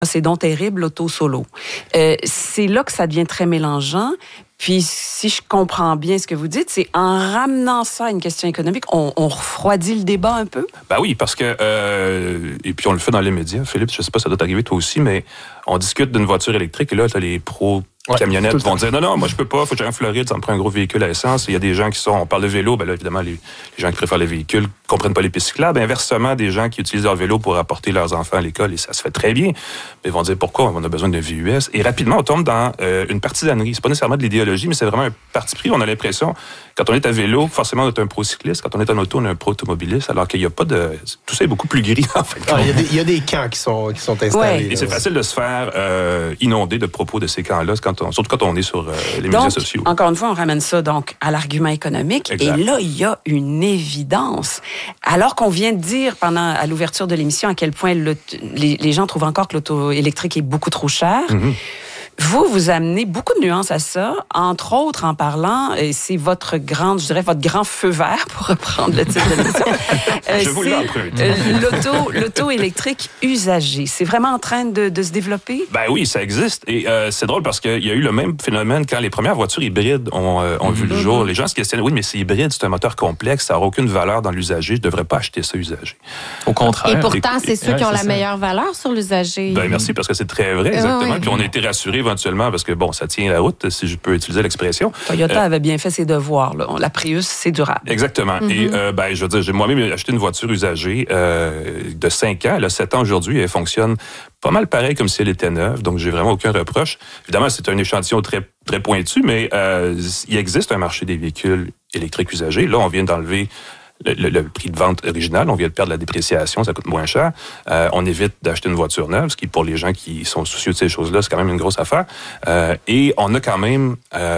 C'est donc terrible, l'auto-solo. C'est là que ça devient très mélangeant. Puis, si je comprends bien ce que vous dites, c'est en ramenant ça à une question économique, on refroidit le débat un peu? Ben oui, parce que... et puis, on le fait dans les médias. Philippe, je sais pas si ça doit t'arriver toi aussi, mais on discute d'une voiture électrique et là, tu as les pros camionnettes vont dire non, moi je peux pas, faut que j'aille en Floride, ça me prend un gros véhicule à essence. Il y a des gens on parle de vélo, ben là évidemment les gens qui préfèrent les véhicules comprennent pas les pistes cyclables. Inversement, des gens qui utilisent leur vélo pour apporter leurs enfants à l'école et ça se fait très bien. Mais ils vont dire pourquoi on a besoin d'un VUS. Et rapidement on tombe dans une partisanerie. C'est pas nécessairement de l'idéologie, mais c'est vraiment un parti pris. On a l'impression quand on est à vélo, forcément on est un pro-cycliste. Quand on est en auto, on est un pro-automobiliste. Alors qu'il y a pas de, tout ça est beaucoup plus gris en fait. Il y a des camps qui sont installés. Ouais. Et c'est facile de se faire inonder de propos de ces camps-là, surtout quand on est sur les médias sociaux. Encore une fois, on ramène ça donc à l'argument économique. Exact. Et là, il y a une évidence. Alors qu'on vient de dire à l'ouverture de l'émission à quel point les gens trouvent encore que l'auto électrique est beaucoup trop cher. Mm-hmm. Vous amenez beaucoup de nuances à ça, entre autres en parlant, et c'est votre grand feu vert, pour reprendre le titre de l'émission. Je vous l'emprunte. L'auto électrique usagée, c'est vraiment en train de se développer? Ben oui, ça existe. Et c'est drôle parce qu'il y a eu le même phénomène quand les premières voitures hybrides ont vu le jour. Les gens se questionnent, oui, mais c'est hybride, c'est un moteur complexe, ça n'aura aucune valeur dans l'usager, je ne devrais pas acheter ça usagé. Au contraire. Et pourtant, c'est ceux qui ont la meilleure valeur sur l'usager. Ben merci, parce que c'est très vrai, exactement. Oui. Puis on a été rassurés éventuellement parce que, bon, ça tient la route, si je peux utiliser l'expression. Toyota avait bien fait ses devoirs. Là. La Prius, c'est durable. Exactement. Mm-hmm. Et je veux dire, j'ai moi-même acheté une voiture usagée de 5 ans. Elle a 7 ans aujourd'hui et elle fonctionne pas mal pareil comme si elle était neuve. Donc, j'ai vraiment aucun reproche. Évidemment, c'est un échantillon très, très pointu, mais il existe un marché des véhicules électriques usagés. Là, on vient d'enlever le prix de vente original, on vient de perdre la dépréciation, ça coûte moins cher. On évite d'acheter une voiture neuve, ce qui, pour les gens qui sont soucieux de ces choses-là, c'est quand même une grosse affaire. Et on a quand même,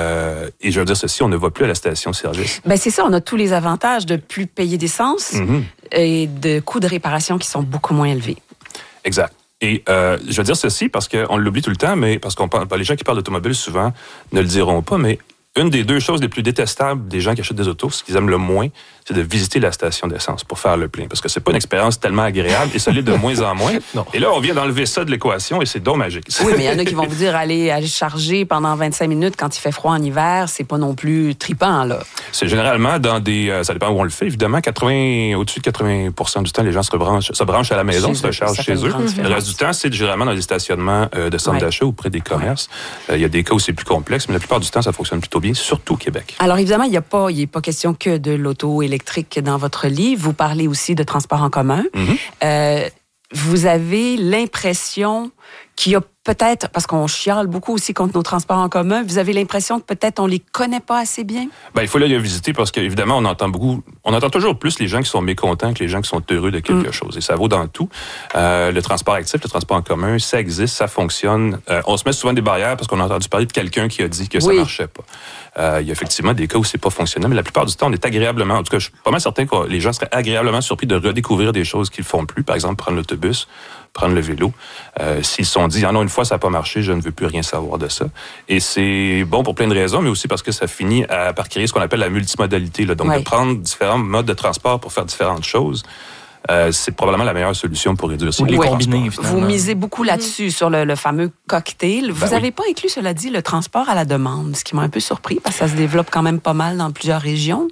et je veux dire ceci, on ne va plus à la station-service. Ben c'est ça, on a tous les avantages de plus payer d'essence et de coûts de réparation qui sont beaucoup moins élevés. Exact. Et je veux dire ceci parce qu'on l'oublie tout le temps, mais parce qu'on parle, les gens qui parlent d'automobile souvent ne le diront pas, mais une des deux choses les plus détestables des gens qui achètent des autos, ce qu'ils aiment le moins, c'est de visiter la station d'essence pour faire le plein. Parce que c'est pas une expérience tellement agréable et ça l'est de moins en moins. Non. Et là, on vient d'enlever ça de l'équation et c'est donc magique. Oui, mais il y en a qui vont vous dire aller charger pendant 25 minutes quand il fait froid en hiver, c'est pas non plus trippant, là. C'est généralement dans des... ça dépend où on le fait, évidemment. Au-dessus de 80% du temps, les gens se branchent à la maison, se rechargent chez eux. Le reste du temps, c'est généralement dans des stationnements de centres d'achat ou près des commerces. Il y a des cas où c'est plus complexe, mais la plupart du temps, ça fonctionne plutôt bien, surtout au Québec. Alors, évidemment, il n'est pas question que de l'auto électrique dans votre livre. Vous parlez aussi de transport en commun. Mm-hmm. Vous avez l'impression qu'il y a peut-être, parce qu'on chiale beaucoup aussi contre nos transports en commun, vous avez l'impression que peut-être on les connaît pas assez bien? Ben, il faut les visiter parce qu'évidemment, on entend toujours plus les gens qui sont mécontents que les gens qui sont heureux de quelque chose. Et ça vaut dans tout. Le transport actif, le transport en commun, ça existe, ça fonctionne. On se met souvent des barrières parce qu'on a entendu parler de quelqu'un qui a dit que ça marchait pas. Il y a effectivement des cas où c'est pas fonctionnel, mais la pluppt du temps, on est agréablement, en tout cas, je suis pas mal certain que les gens seraient agréablement surpris de redécouvrir des choses qu'ils font plus. Par exemple, prendre l'autobus, prendre le vélo. S'ils se sont dit, une fois, ça n'a pas marché, je ne veux plus rien savoir de ça. Et c'est bon pour plein de raisons, mais aussi parce que ça finit par créer ce qu'on appelle la multimodalité. Là. Donc, de prendre différents modes de transport pour faire différentes choses. C'est probablement la meilleure solution pour réduire ces combiner. Vous misez beaucoup là-dessus, sur le fameux cocktail. Vous n'avez pas inclus, cela dit, le transport à la demande, ce qui m'a un peu surpris, parce que ça se développe quand même pas mal dans plusieurs régions.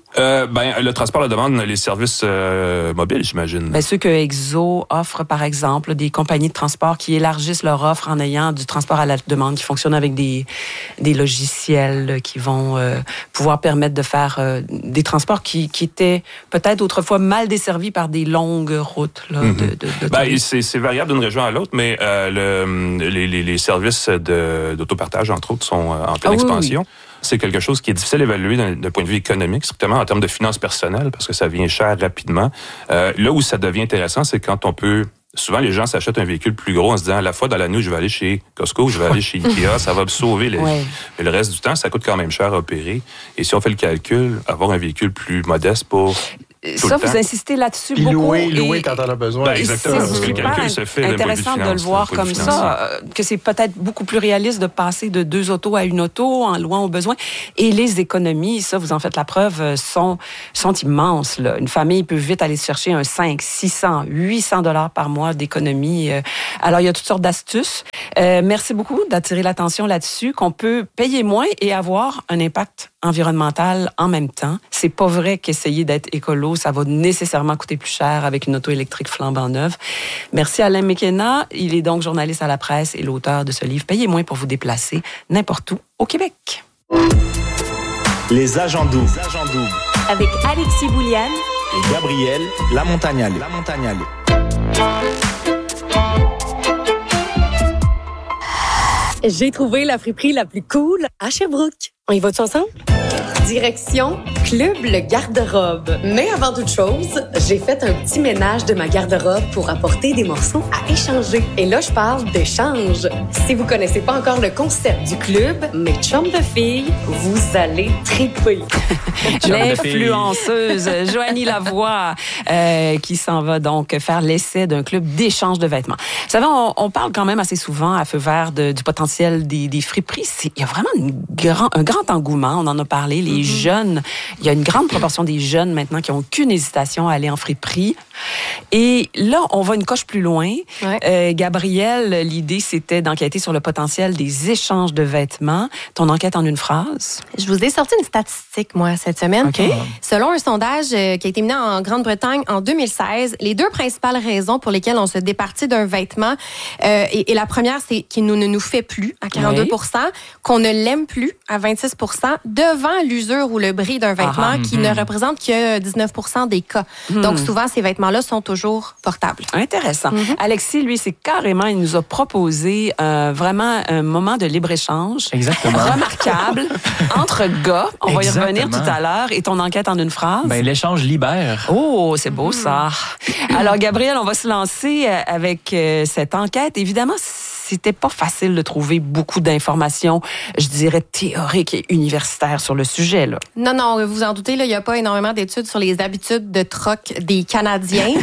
Le transport à la demande, les services mobiles, j'imagine. Ceux que Exo offre, par exemple, des compagnies de transport qui élargissent leur offre en ayant du transport à la demande, qui fonctionne avec des logiciels qui vont pouvoir permettre de faire des transports qui étaient peut-être autrefois mal desservis par des longues routes. Là, c'est variable d'une région à l'autre, mais les services d'autopartage, entre autres, sont en pleine expansion. Oui. C'est quelque chose qui est difficile à évaluer d'un point de vue économique, strictement en termes de finances personnelles, parce que ça vient cher rapidement. Là où ça devient intéressant, c'est quand on peut... Souvent, les gens s'achètent un véhicule plus gros en se disant, à la fois, dans la nuit, je vais aller chez Costco, je vais aller chez Ikea, ça va me sauver la vie. Mais le reste du temps, ça coûte quand même cher à opérer. Et si on fait le calcul, avoir un véhicule plus modeste pour Ça, vous insistez là-dessus puis beaucoup. Louer quand on a besoin. Ben, exactement. C'est Parce que le super calcul se fait d'un point de vue intéressant de le finance, voir d'un point de comme vue ça, que c'est peut-être beaucoup plus réaliste de passer de 2 autos à 1 auto en louant au besoin. Et les économies, ça, vous en faites la preuve, sont immenses. Là. Une famille peut vite aller se chercher un 5, 600, 800 $ par mois d'économie. Alors, il y a toutes sortes d'astuces. Merci beaucoup d'attirer l'attention là-dessus, qu'on peut payer moins et avoir un impact environnemental en même temps. C'est pas vrai qu'essayer d'être écolo, ça va nécessairement coûter plus cher avec une auto électrique flambant neuve. Merci à Alain McKenna. Il est donc journaliste à la presse et l'auteur de ce livre « Payez moins pour vous déplacer n'importe où au Québec ». Les agents doubles. Avec Alexis Bouliane Et Gabriel Lamontagnale. J'ai trouvé la friperie la plus cool à Sherbrooke. On y va-tu ensemble? Direction Club le Garde-robe. Mais avant toute chose, j'ai fait un petit ménage de ma garde-robe pour apporter des morceaux à échanger. Et là, je parle d'échange. Si vous connaissez pas encore le concept du club, mes chums de filles, vous allez triper. L'influenceuse Joanie Lavoie qui s'en va donc faire l'essai d'un club d'échange de vêtements. Vous savez, on parle quand même assez souvent à feu vert du potentiel des friperies. Il y a vraiment un grand engouement. On en a parlé. Les jeunes, il y a une grande proportion des jeunes maintenant qui n'ont aucune hésitation à aller en friperie. Et là, on va une coche plus loin. Ouais. Gabrielle, l'idée, c'était d'enquêter sur le potentiel des échanges de vêtements. Ton enquête en une phrase? Je vous ai sorti une statistique, moi, cette semaine. Okay. Selon un sondage qui a été mené en Grande-Bretagne en 2016, les 2 principales raisons pour lesquelles on se départit d'un vêtement, et la première, c'est qu'il ne nous fait plus, à 42 %, qu'on ne l'aime plus, à 26 %, devant l'usure ou le bris d'un vêtement qui ne représente que 19 % des cas. Donc, souvent, ces vêtements-là sont toujours portables. Intéressant. Alexis, lui, c'est carrément, il nous a proposé vraiment un moment de libre-échange. Exactement. Remarquable, entre gars. On va y revenir tout à l'heure. Et ton enquête en une phrase? Ben, l'échange libère. Oh, c'est beau ça. Alors, Gabriel, on va se lancer avec cette enquête. Évidemment, c'était pas facile de trouver beaucoup d'informations, je dirais, théoriques et universitaires sur le sujet, là. Non, vous en doutez, il n'y a pas énormément d'études sur les habitudes de troc des Canadiens.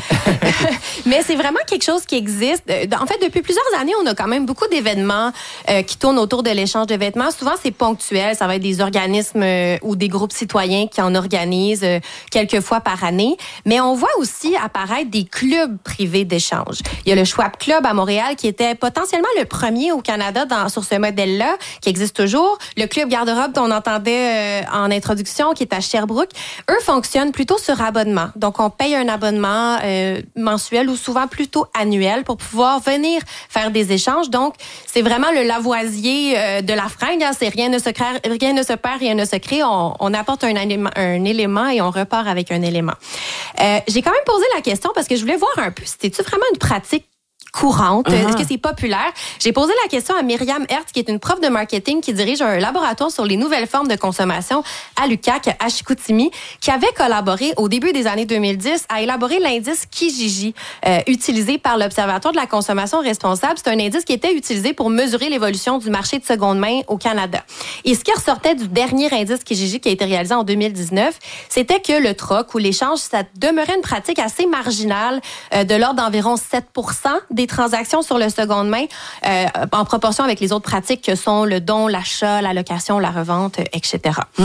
Mais c'est vraiment quelque chose qui existe. En fait, depuis plusieurs années, on a quand même beaucoup d'événements qui tournent autour de l'échange de vêtements. Souvent, c'est ponctuel. Ça va être des organismes ou des groupes citoyens qui en organisent quelques fois par année. Mais on voit aussi apparaître des clubs privés d'échange. Il y a le Schwab Club à Montréal qui était potentiellement le premier au Canada sur ce modèle-là, qui existe toujours. Le Club Garde-robe dont on entendait en introduction, qui est à Sherbrooke, eux fonctionnent plutôt sur abonnement. Donc, on paye un abonnement mensuel ou souvent plutôt annuel pour pouvoir venir faire des échanges. Donc, c'est vraiment le Lavoisier de la fringue. Hein. C'est rien ne se perd, rien ne se crée. On apporte un élément et on repart avec un élément. J'ai quand même posé la question parce que je voulais voir un peu, c'était-tu vraiment une pratique courante? Est-ce que c'est populaire? J'ai posé la question à Myriam Hertz, qui est une prof de marketing qui dirige un laboratoire sur les nouvelles formes de consommation à l'UQAC, à Chicoutimi, qui avait collaboré au début des années 2010 à élaborer l'indice Kijiji, utilisé par l'Observatoire de la consommation responsable. C'est un indice qui était utilisé pour mesurer l'évolution du marché de seconde main au Canada. Et ce qui ressortait du dernier indice Kijiji qui a été réalisé en 2019, c'était que le troc ou l'échange, ça demeurait une pratique assez marginale, de l'ordre d'environ 7 % des transactions sur le seconde main, en proportion avec les autres pratiques que sont le don, l'achat, la location, la revente, etc.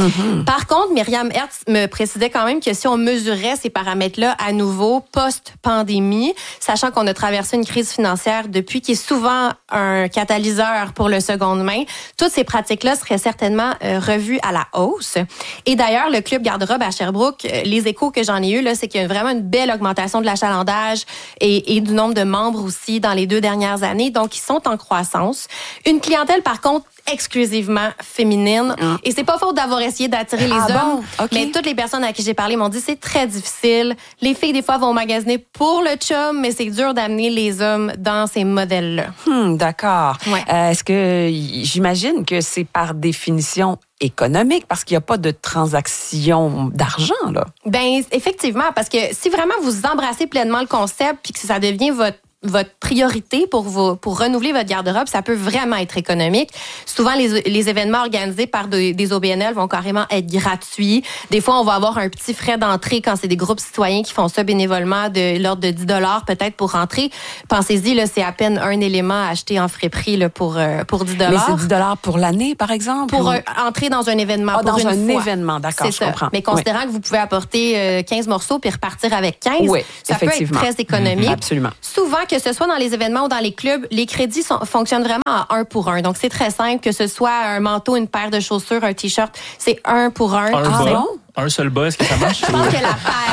Par contre, Myriam Hertz me précisait quand même que si on mesurait ces paramètres-là à nouveau post-pandémie, sachant qu'on a traversé une crise financière depuis qui est souvent un catalyseur pour le seconde main, toutes ces pratiques-là seraient certainement revues à la hausse. Et d'ailleurs, le Club Garde-robe à Sherbrooke, les échos que j'en ai eus, là, c'est qu'il y a vraiment une belle augmentation de l'achalandage et du nombre de membres aussi dans les 2 dernières années. Donc, ils sont en croissance. Une clientèle, par contre, exclusivement féminine. Et c'est pas faute d'avoir essayé d'attirer les hommes. Bon? Okay. Mais toutes les personnes à qui j'ai parlé m'ont dit c'est très difficile. Les filles, des fois, vont magasiner pour le chum, mais c'est dur d'amener les hommes dans ces modèles-là. D'accord. Ouais. Est-ce que j'imagine que c'est par définition économique parce qu'il n'y a pas de transaction d'argent, là? Ben, effectivement, parce que si vraiment vous embrassez pleinement le concept puis que ça devient votre priorité pour renouveler votre garde-robe, ça peut vraiment être économique. Souvent, les événements organisés par des OBNL vont carrément être gratuits. Des fois, on va avoir un petit frais d'entrée quand c'est des groupes citoyens qui font ça bénévolement de l'ordre de 10 $ peut-être pour rentrer. Pensez-y, là, c'est à peine un élément acheté en frais-prix là, pour 10 $. Mais c'est 10 $ pour l'année, par exemple? Pour entrer dans un événement. Dans un événement, d'accord, je comprends. Mais considérant que vous pouvez apporter 15 morceaux puis repartir avec 15, ça peut être très économique. Absolument. Souvent, que ce soit dans les événements ou dans les clubs, les crédits fonctionnent vraiment à 1 pour 1. Donc, c'est très simple, que ce soit un manteau, une paire de chaussures, un T-shirt, c'est 1 pour 1. Bon? Un seul bas, est-ce que ça marche? Je pense que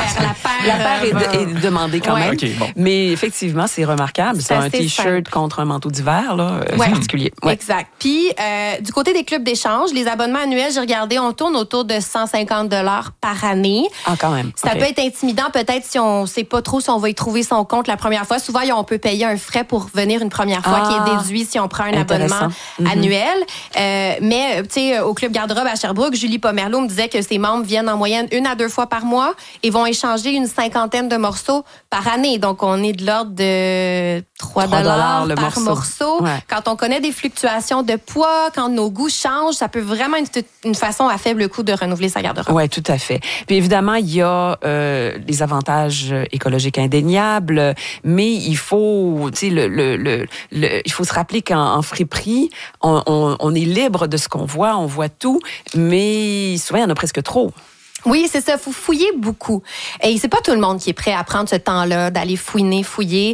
la paire est demandée quand même. Okay, bon. Mais effectivement, c'est remarquable. C'est un T-shirt simple contre un manteau d'hiver, là, c'est particulier. Ouais. Exact. Puis, du côté des clubs d'échange, les abonnements annuels, j'ai regardé, on tourne autour de 150 $ par année. Ah, quand même. Ça peut être intimidant, peut-être, si on sait pas trop si on va y trouver son compte la première fois. Souvent, on peut payer un frais pour venir une première fois qui est déduit si on prend un abonnement annuel. Mais, tu sais, au Club Garde-robe à Sherbrooke, Julie Pomerleau me disait que ses membres viennent en moyenne 1 à 2 fois par mois et vont échanger une 50aine de morceaux par année. Donc, on est de l'ordre de 3 $ par morceau. Ouais. Quand on connaît des fluctuations de poids, quand nos goûts changent, ça peut vraiment être une façon à faible coût de renouveler sa garde-robe. Oui, tout à fait. Puis évidemment, il y a les avantages écologiques indéniables, mais il faut, tu sais, il faut se rappeler qu'en friperie, on est libre de ce qu'on voit, on voit tout, mais souvent, il y en a presque trop. Oui, c'est ça. Faut fouiller beaucoup. Et c'est pas tout le monde qui est prêt à prendre ce temps-là, d'aller fouiller.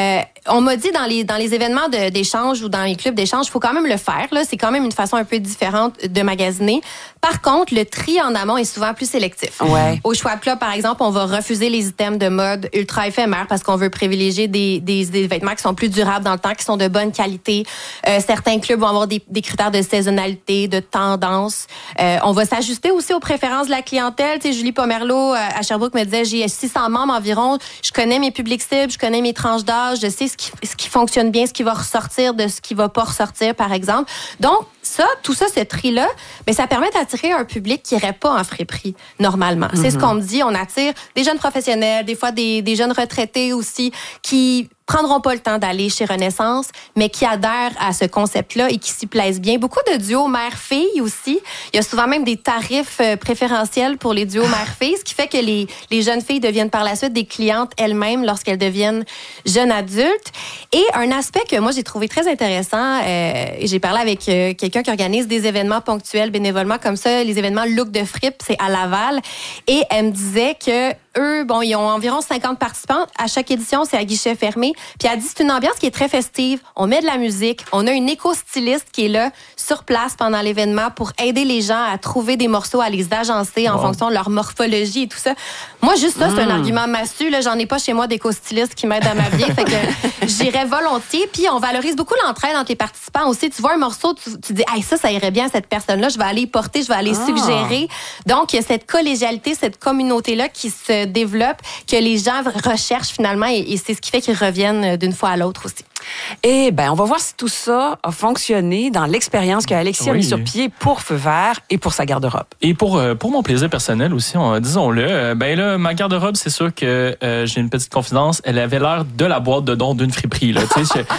On m'a dit dans les événements d'échange ou dans les clubs d'échange, il faut quand même le faire. Là, c'est quand même une façon un peu différente de magasiner. Par contre, le tri en amont est souvent plus sélectif. Ouais. Au Schwab Club, par exemple, on va refuser les items de mode ultra éphémères parce qu'on veut privilégier des vêtements qui sont plus durables dans le temps, qui sont de bonne qualité. Certains clubs vont avoir des critères de saisonnalité, de tendance. On va s'ajuster aussi aux préférences de la clientèle. Tu sais, Julie Pomerleau à Sherbrooke me disait, j'ai 600 membres environ. Je connais mes publics cibles, je connais mes tranches d'âge, je sais ce qui fonctionne bien, ce qui va ressortir de ce qui va pas ressortir, par exemple. Donc, tout ça, ce tri-là, mais ça permet d'attirer un public qui irait pas en friperie, normalement. Mm-hmm. C'est ce qu'on me dit. On attire des jeunes professionnels, des fois des jeunes retraités aussi, qui prendront pas le temps d'aller chez Renaissance, mais qui adhèrent à ce concept-là et qui s'y plaisent bien. Beaucoup de duos mère-fille aussi. Il y a souvent même des tarifs préférentiels pour les duos mère-fille, ce qui fait que les jeunes filles deviennent par la suite des clientes elles-mêmes lorsqu'elles deviennent jeunes adultes. Et un aspect que moi, j'ai trouvé très intéressant, j'ai parlé avec quelqu'un qui organise des événements ponctuels bénévolement comme ça, les événements Look de Fripe, c'est à Laval. Et elle me disait que eux, ils ont environ 50 participants. À chaque édition, c'est à guichet fermé. Puis elle dit, c'est une ambiance qui est très festive. On met de la musique. On a une éco-styliste qui est là, sur place pendant l'événement pour aider les gens à trouver des morceaux, à les agencer en fonction de leur morphologie et tout ça. Moi, juste ça, c'est un argument massu. Là, j'en ai pas chez moi d'éco-styliste qui m'aide à m'habiller. Fait que j'irais volontiers. Puis on valorise beaucoup l'entraide entre les participants aussi. Tu vois un morceau, tu dis, hey, ça irait bien à cette personne-là. Je vais aller y porter, je vais aller suggérer. Donc, il y a cette collégialité, cette communauté-là qui se développe, que les gens recherchent finalement et c'est ce qui fait qu'ils reviennent d'une fois à l'autre aussi. Eh bien, on va voir si tout ça a fonctionné dans l'expérience qu'Alexis a mis sur pied pour Feu Vert et pour sa garde-robe. Et pour mon plaisir personnel aussi, disons-le, là, ma garde-robe, c'est sûr que j'ai une petite confidence, elle avait l'air de la boîte de dons d'une friperie. Là.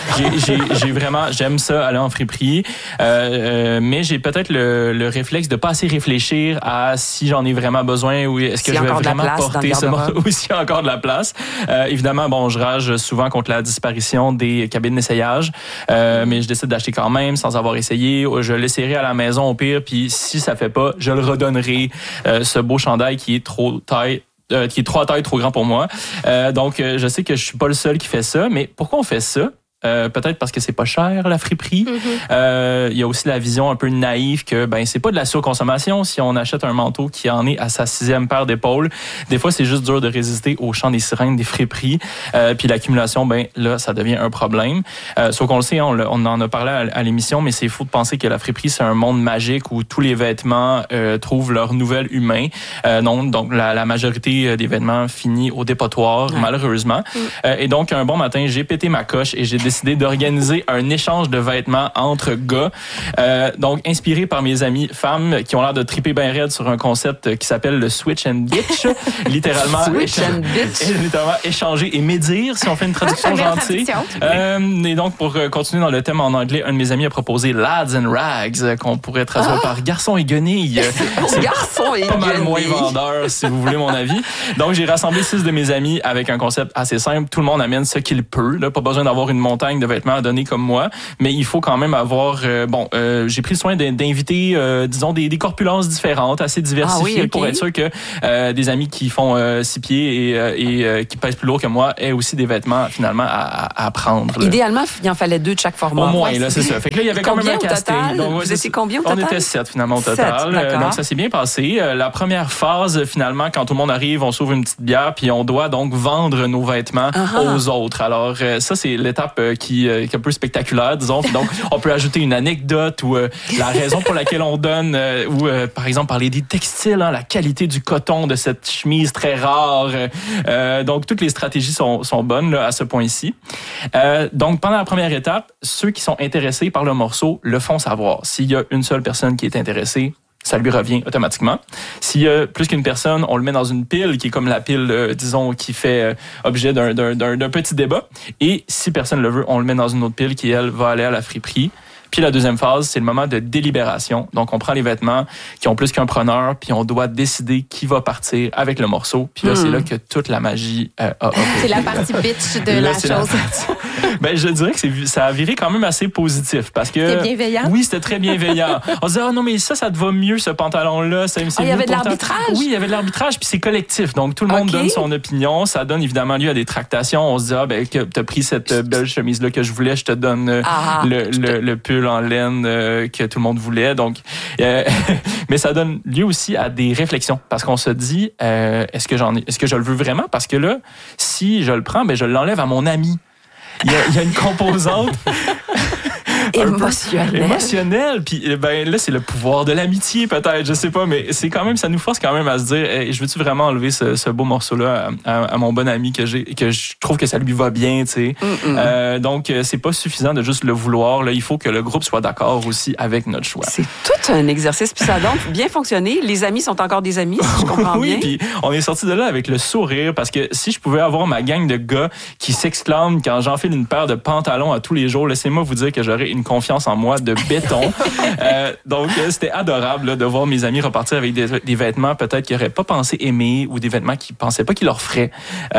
j'ai vraiment, j'aime ça, aller en friperie, mais j'ai peut-être le réflexe de pas assez réfléchir à si j'en ai vraiment besoin ou est-ce que je vais vraiment porter ça ou s'il y a encore de la place. Évidemment, je rage souvent contre la disparition des cabine d'essayage, mais je décide d'acheter quand même sans avoir essayé. Je l'essayerai à la maison au pire, puis si ça fait pas, je le redonnerai. Ce beau chandail qui est qui est 3 tailles trop grand pour moi. Donc, je sais que je suis pas le seul qui fait ça, mais pourquoi on fait ça? Peut-être parce que c'est pas cher la friperie. Il y a aussi la vision un peu naïve que c'est pas de la surconsommation si on achète un manteau qui en est à sa 6e paire d'épaules. Des fois c'est juste dur de résister au chant des sirènes des friperies. Puis l'accumulation là ça devient un problème. Sauf qu'on le sait, on en a parlé à l'émission, mais c'est faux de penser que la friperie c'est un monde magique où tous les vêtements trouvent leur nouvel humain. Non, donc la majorité des vêtements finit au dépotoir malheureusement. Et donc un bon matin j'ai pété ma coche et j'ai décidé décidé d'organiser un échange de vêtements entre gars. Donc, inspiré par mes amies femmes qui ont l'air de triper bien raide sur un concept qui s'appelle le switch and bitch. littéralement, littéralement échanger et médire, si on fait une traduction gentille. Et donc, pour continuer dans le thème en anglais, un de mes amis a proposé Lads and Rags, qu'on pourrait traduire par garçon et guenilles. Garçon et pas mal moins vendeur, si vous voulez mon avis. Donc, j'ai rassemblé 6 de mes amis avec un concept assez simple. Tout le monde amène ce qu'il peut. Là, pas besoin d'avoir une montagne de vêtements à donner comme moi, mais il faut quand même avoir... j'ai pris le soin d'inviter, disons, des corpulences différentes, assez diversifiées, pour être sûr que des amis qui font 6 pieds et qui pèsent plus lourd que moi aient aussi des vêtements, finalement, à prendre. Là. Idéalement, il en fallait 2 de chaque format. Au moins, là, c'est ça. Fait que là, il y avait quand même un casting. Donc, vous étiez combien au total? On était 7, finalement, au total. Donc, ça s'est bien passé. La première phase, finalement, quand tout le monde arrive, on s'ouvre une petite bière, puis on doit donc vendre nos vêtements aux autres. Alors, ça, c'est l'étape qui est un peu spectaculaire, disons. Donc, on peut ajouter une anecdote ou la raison pour laquelle on donne, ou par exemple, parler des textiles, la qualité du coton de cette chemise très rare. Donc, toutes les stratégies sont bonnes là, à ce point-ci. Donc, pendant la première étape, ceux qui sont intéressés par le morceau le font savoir. S'il y a une seule personne qui est intéressée, ça lui revient automatiquement. S'il y a plus qu'une personne, on le met dans une pile qui est comme la pile, disons, qui fait objet d'un petit débat. Et si personne le veut, on le met dans une autre pile qui, elle, va aller à la friperie. Puis la deuxième phase, c'est le moment de délibération. Donc, on prend les vêtements qui ont plus qu'un preneur, puis on doit décider qui va partir avec le morceau. Puis là, c'est là que toute la magie a opéré. C'est la partie bitch de la chose. Ben, je dirais que ça a viré quand même assez positif. Parce que. C'était bienveillant? Oui, c'était très bienveillant. On se disait, non, mais ça te va mieux, ce pantalon-là. Il y avait de l'arbitrage? Oui, il y avait de l'arbitrage, puis c'est collectif. Donc, tout le monde donne son opinion. Ça donne évidemment lieu à des tractations. On se dit, que t'as pris cette belle chemise-là que je voulais, je te donne le pull en laine que tout le monde voulait. Donc, mais ça donne lieu aussi à des réflexions. Parce qu'on se dit, est-ce que je le veux vraiment? Parce que là, si je le prends, je l'enlève à mon ami. Il y a une composante émotionnelle. Puis là, c'est le pouvoir de l'amitié, peut-être, je sais pas, mais c'est quand même, ça nous force quand même à se dire, hey, je veux-tu vraiment enlever ce beau morceau-là à mon bon ami que je trouve que ça lui va bien, tu sais. Donc, c'est pas suffisant de juste le vouloir. Là, il faut que le groupe soit d'accord aussi avec notre choix. C'est tout un exercice, puis ça a donc bien fonctionné. Les amis sont encore des amis, si je comprends bien. Oui, puis on est sorti de là avec le sourire, parce que si je pouvais avoir ma gang de gars qui s'exclament quand j'enfile une paire de pantalons à tous les jours, laissez-moi vous dire que j'aurais une confiance en moi de béton. Donc, c'était adorable là, de voir mes amis repartir avec des vêtements peut-être qu'ils n'auraient pas pensé aimer ou des vêtements qu'ils ne pensaient pas qu'ils leur feraient.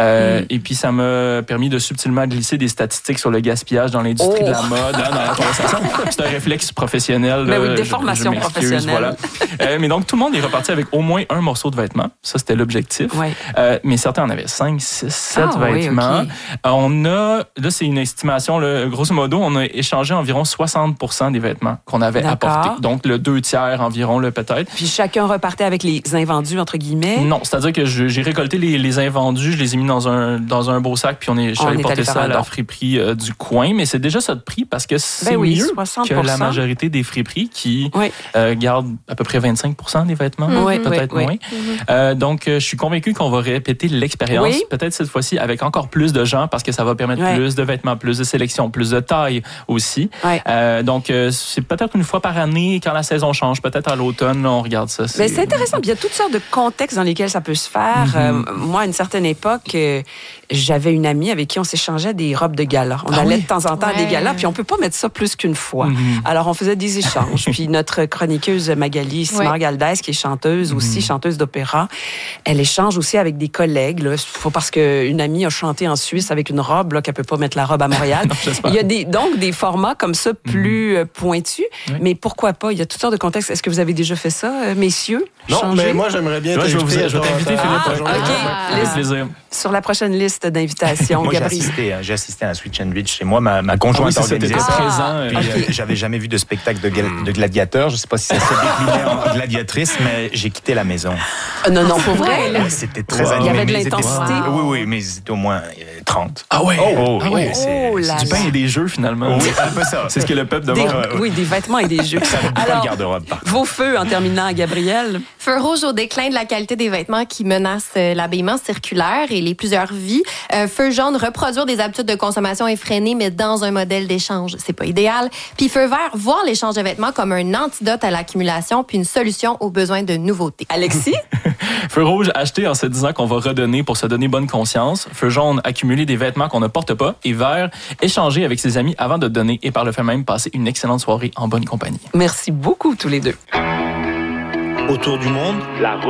Et puis, ça m'a permis de subtilement glisser des statistiques sur le gaspillage dans l'industrie de la mode, dans la conversation. C'est un réflexe professionnel. Mais oui, des formations professionnelles. Voilà. Mais donc, tout le monde est reparti avec au moins un morceau de vêtement. Ça, c'était l'objectif. Ouais. Mais certains en avaient 5, 6, 7 vêtements. Oui, okay. On a, là, c'est une estimation, là, grosso modo, on a échangé environ 60% des vêtements qu'on avait apportés. Donc, le 2/3 environ, là, peut-être. Puis chacun repartait avec les invendus, entre guillemets? Non, c'est-à-dire que j'ai récolté les invendus, je les ai mis dans un beau sac, puis je suis allé porter ça à la friperie du coin. Mais c'est déjà ça de prix parce que c'est mieux 60%. Que la majorité des friperies qui gardent à peu près 25% des vêtements, peut-être moins. Donc, je suis convaincu qu'on va répéter l'expérience, peut-être cette fois-ci avec encore plus de gens parce que ça va permettre plus de vêtements, plus de sélection, plus de taille aussi. Donc, c'est peut-être une fois par année quand la saison change, peut-être à l'automne, on regarde ça. C'est intéressant. Il y a toutes sortes de contextes dans lesquels ça peut se faire. Moi, à une certaine époque, j'avais une amie avec qui on s'échangeait des robes de gala. On allait de temps en temps à des galas, puis on peut pas mettre ça plus qu'une fois. Alors, on faisait des échanges. Puis notre chroniqueuse Magali Simard-Galdès, qui est chanteuse aussi, chanteuse d'opéra, elle échange aussi avec des collègues. Là, parce qu'une amie a chanté en Suisse avec une robe, là, qu'elle peut pas mettre la robe à Montréal. Non, il y a donc des formats comme ça plus pointus. Mais pourquoi pas? Il y a toutes sortes de contextes. Est-ce que vous avez déjà fait ça, messieurs? Non, changer? mais moi, j'aimerais bien je vais t'inviter, Philippe. OK. Plaisir. Sur la prochaine liste d'invitations, moi, Gabriel. j'ai assisté à un Switch and Bitch chez moi. Ma conjointe organisait ça. Présent. J'avais jamais vu de spectacle de gladiateur. Je sais pas si ça se déclinait en gladiatrice, mais j'ai quitté la maison. Non, pour vrai. C'était très animé. Il y avait de l'intensité. Oui, mais c'était au moins 30. Ah ouais. là C'est du pain et des jeux, finalement. Oui, un peu ça. C'est C'est ce que le peuple demande. Oui, des vêtements et des jeux. Alors, garde-robe, vos feux en terminant, Gabrielle. Feu rouge au déclin de la qualité des vêtements qui menace l'habillement circulaire et les plusieurs vies. Feu jaune, reproduire des habitudes de consommation effrénées, mais dans un modèle d'échange. C'est pas idéal. Puis feu vert, voir l'échange de vêtements comme un antidote à l'accumulation puis une solution aux besoins de nouveautés. Alexis? Feu rouge, acheter en se disant qu'on va redonner pour se donner bonne conscience. Feu jaune, accumuler des vêtements qu'on ne porte pas. Et vert, échanger avec ses amis avant de donner et par le fait même passer une excellente soirée en bonne compagnie. Merci beaucoup tous les deux. Autour du monde, la